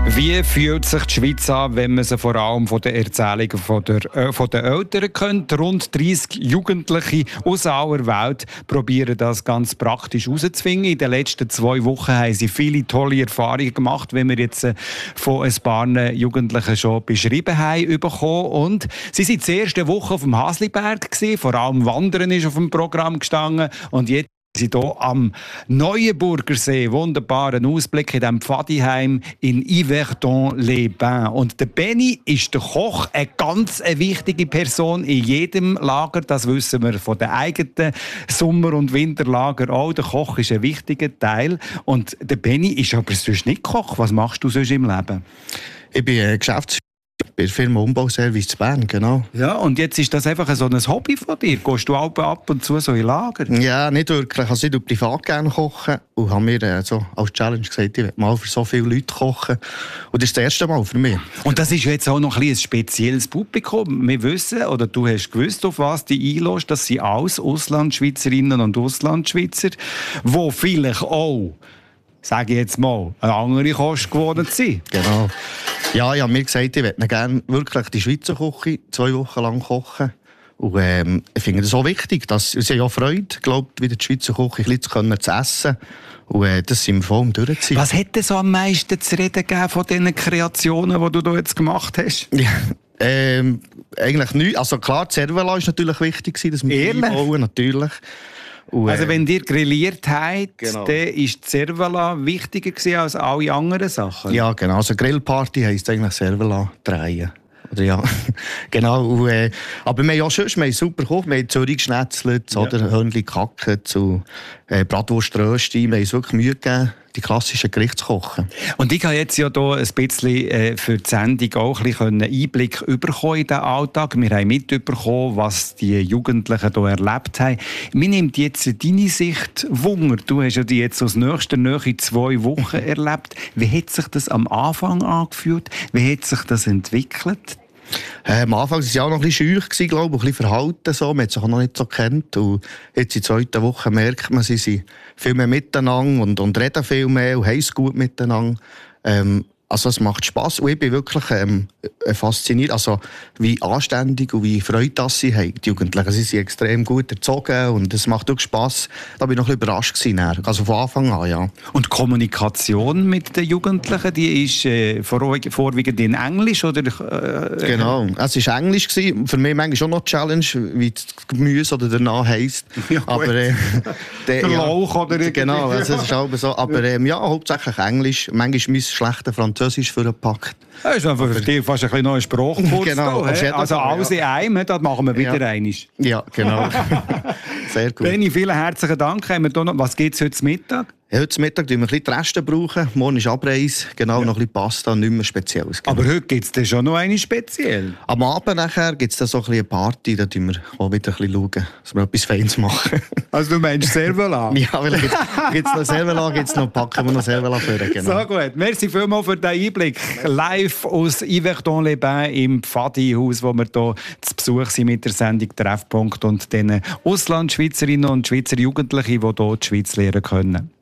Wie fühlt sich die Schweiz an, wenn man sie vor allem von den Erzählungen von den Eltern kennt? Rund 30 Jugendliche aus aller Welt probieren das ganz praktisch herauszufinden. In den letzten 2 Wochen haben sie viele tolle Erfahrungen gemacht, wie wir jetzt von ein paar Jugendlichen schon beschrieben haben bekommen. Und sie waren die erste Woche auf dem Hasliberg gewesen. Vor allem Wandern ist auf dem Programm gestanden. Und jetzt sind hier am Neuenburgersee, wunderbaren Ausblick in diesem Pfadiheim in Yverdon-les-Bains. Und der Benny ist der Koch, eine ganz wichtige Person in jedem Lager. Das wissen wir von den eigenen Sommer- und Winterlager auch. Der Koch ist ein wichtiger Teil. Und der Benny ist aber sonst nicht Koch. Was machst du sonst im Leben? Ich bin Geschäftsführer bei der Firma Umbauservice zu Bern, genau. Ja, und jetzt ist das einfach so ein Hobby von dir? Gehst du ab und zu so in Lager? Ja, nicht wirklich. Also ich tue privat gerne kochen und habe mir so als Challenge gesagt, ich will mal für so viele Leute kochen. Und das ist das erste Mal für mich. Und das ist jetzt auch noch ein spezielles Publikum. Wir wissen, oder du hast gewusst, auf was du einlässt, das sind alles Auslandschweizerinnen und Auslandschweizer, die vielleicht auch, sage ich jetzt mal, eine andere Kost gewohnt sind. Genau. Ja, ich habe mir gesagt, ich möchte gerne wirklich die Schweizer Küche 2 Wochen lang kochen. Und ich finde das so wichtig, dass sie ja Freude, glaubt, wieder die Schweizer Küche ein bisschen zu essen. Und das sind wir voll am Durchziehen. Was hat denn so am meisten zu reden gegeben von diesen Kreationen, die du da jetzt gemacht hast? Ja, eigentlich nichts. Also klar, die Cervella war natürlich wichtig, dass wir einbauen, natürlich. Und, also wenn ihr grilliert habt, genau, dann war die Cervella wichtiger als alle anderen Sachen? Ja, genau. Also Grillparty heisst eigentlich Cervella drehen. Oder ja, genau. Und, aber wir haben auch sonst, wir haben super gekocht. Wir haben Zürich geschnetzelt, ja, oder Hörnchen gehackt, zu Bratwurströsti. Wir haben uns wirklich Mühe gegeben, die klassischen Gerichte zu kochen. Und ich habe jetzt ja hier ein bisschen für die Sendung auch ein bisschen Einblick bekommen in den Alltag. Wir haben mitbekommen, was die Jugendlichen hier erlebt haben. Mir nimmt jetzt deine Sicht Wunder. Du hast ja die jetzt aus nächster Nähe 2 Wochen erlebt. Wie hat sich das am Anfang angefühlt? Wie hat sich das entwickelt? Am Anfang war es auch noch ein bisschen scheu, glaube ich, ein bisschen verhalten. So. Man hat sich auch noch nicht so gekannt. Und jetzt in der 2. Woche merkt man, sie sind viel mehr miteinander und reden viel mehr und haben es gut miteinander. Also es macht Spass und ich bin wirklich fasziniert, also wie anständig und wie Freude sie haben, die Jugendlichen. Sie sind extrem gut erzogen und es macht wirklich Spass. Da bin ich noch ein bisschen überrascht gewesen, also von Anfang an, ja. Und die Kommunikation mit den Jugendlichen, die ist vorwiegend in Englisch, oder? Genau, es war Englisch gewesen. Für mich manchmal auch noch eine Challenge, wie das Gemüse oder der Name heisst. Ja, aber der Lauch oder irgendwie. Genau, also es ist auch so. Aber ja, hauptsächlich Englisch. Manchmal mein schlechter Französisch vorgepackt. Das ist einfach für dich fast ein neuer Sprachkurs. Genau, also alles in einem, das machen wir wieder einmal. Ja, genau. Sehr gut. Benni, vielen herzlichen Dank. Was gibt es heute Mittag? Ja, heute Mittag brauchen wir ein bisschen die Reste brauchen. Morgen ist Abreise, genau, ja, noch ein bisschen Pasta, nicht mehr Spezielles. Genau. Aber heute gibt es schon noch eine speziell. Am Abend nachher gibt es dann so ein bisschen eine Party, da schauen wir auch wieder ein bisschen, dass wir etwas Feines machen. Also du meinst Cervella? Ja, weil gibt's noch Cervella, packen wir noch Cervella für. Genau. So gut. Merci vielmals für den Einblick. Live aus Yverdon-les-Bains im Pfadi-Haus, wo wir hier zu Besuch sind mit der Sendung Treffpunkt und den Auslandschweizerinnen und Schweizer Jugendlichen, die hier die Schweiz lernen können.